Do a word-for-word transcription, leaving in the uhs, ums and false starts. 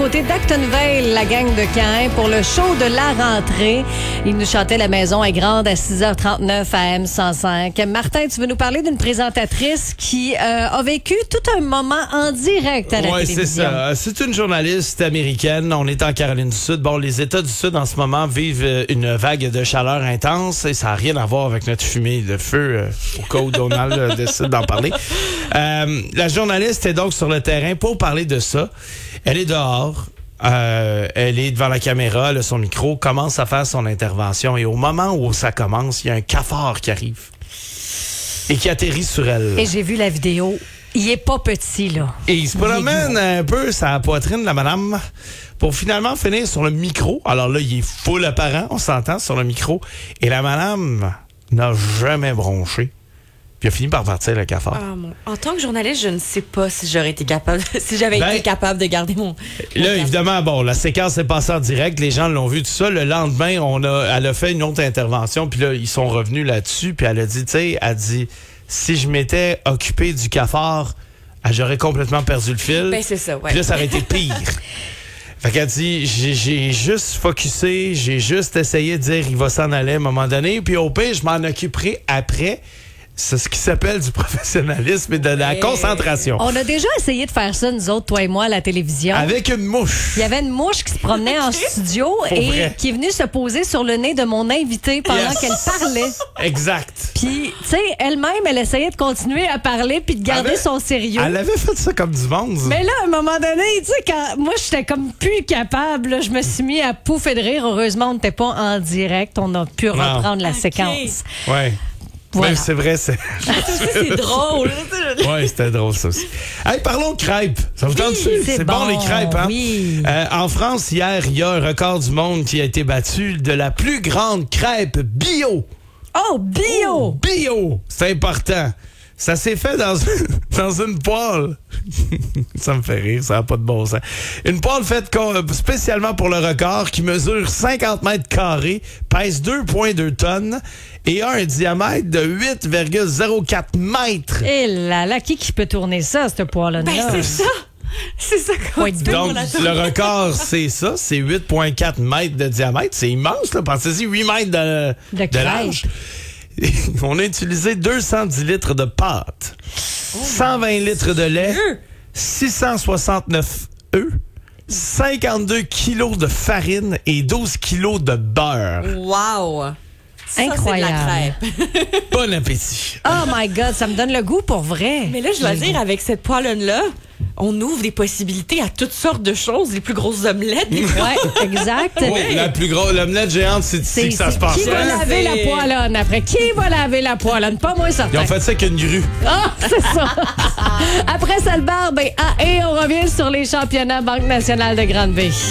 côté d'Actonville, la gang de Caen, pour le show de la rentrée. Ils nous chantaient La maison est grande à six heures trente-neuf à M cent cinq. Martin, tu veux nous parler d'une présentatrice qui euh, a vécu tout un moment en direct à la ouais, télévision. Ouais, c'est ça. C'est une journaliste américaine. On est en Caroline du Sud. Bon, les États du Sud, en ce moment, vivent une vague de chaleur intense et ça n'a rien à voir avec notre fumée de feu euh, au cas où Donald euh, décide d'en parler. Euh, la journaliste est donc sur le terrain pour parler de ça. Elle est dehors. Euh, elle est devant la caméra, elle a son micro, commence à faire son intervention et au moment où ça commence, il y a un cafard qui arrive et qui atterrit sur elle. Et j'ai vu la vidéo. Il est pas petit, là. Et il se promène un peu sa poitrine, la madame, pour finalement finir sur le micro. Alors là, il est full apparent, on s'entend sur le micro. Et la madame n'a jamais bronché. Puis il a fini par partir le cafard. Ah, mon... En tant que journaliste, je ne sais pas si j'aurais été capable, si j'avais ben, été capable de garder mon. Là, mon évidemment, bon, la séquence est passée en direct, les gens l'ont vu, tout ça. Le lendemain, on a, elle a fait une autre intervention, puis là, ils sont revenus là-dessus, puis elle a dit, tu sais, elle a dit, si je m'étais occupé du cafard, j'aurais complètement perdu le fil. Ben, c'est ça, ouais. Puis là, ça aurait été pire. Fait qu'elle dit, j'ai, j'ai juste focusé, j'ai juste essayé de dire, il va s'en aller à un moment donné, puis au pire, je m'en occuperai après. C'est ce qui s'appelle du professionnalisme et de la concentration. On a déjà essayé de faire ça, nous autres, toi et moi, à la télévision. Avec une mouche. Il y avait une mouche qui se promenait en studio Pour et vrai. qui est venue se poser sur le nez de mon invité pendant Yes. qu'elle parlait. Exact. Puis, tu sais, elle-même, elle essayait de continuer à parler puis de garder avait, son sérieux. Elle avait fait ça comme du monde. Mais là, à un moment donné, tu sais, quand moi, j'étais comme plus capable, là, je me suis mis à pouffer de rire. Heureusement, on n'était pas en direct. On a pu reprendre la Ok. séquence. Ouais. Voilà. Mais c'est vrai, c'est. C'est drôle. Ouais, c'était drôle, ça aussi. Hey, parlons de crêpes. Ça vous tente? c'est C'est bon, bon, les crêpes, hein? oui. Euh, en France, hier, il y a un record du monde qui a été battu de la plus grande crêpe bio. Oh, bio! Bio! C'est important. Ça s'est fait dans une, dans une poêle. Ça me fait rire, ça n'a pas de bon sens. Une poêle faite spécialement pour le record qui mesure cinquante mètres carrés, pèse deux virgule deux tonnes et a un diamètre de huit virgule zéro quatre mètres. Et là, là, qui qui peut tourner ça, cette poêle-là? Ben, c'est ça. C'est ça qu'on dit. Donc, le record, c'est ça, c'est huit virgule quatre mètres de diamètre. C'est immense, là. Pensez-y, huit mètres de, De de large. On a utilisé deux cent dix litres de pâte, cent vingt litres de lait, six cent soixante-neuf œufs, cinquante-deux kilos de farine et douze kilos de beurre. Wow! Ça, Incroyable. c'est de la crêpe. Bon appétit. Oh my God, ça me donne le goût pour vrai. Mais là, je dois dire, avec cette poêle-là, on ouvre des possibilités à toutes sortes de choses, les plus grosses omelettes. Les plus... Ouais, exact. Oh, la plus grosse, l'omelette géante, c'est ici que ça se passe. Qui va hein? laver la C'est- poêlonne après? Qui va laver la poêlonne? Pas moi, Ils certain. ont fait ça avec une grue. Ah, c'est ça. Après Salbarbe et A et on revient sur les championnats Banque nationale de Grande-Bay.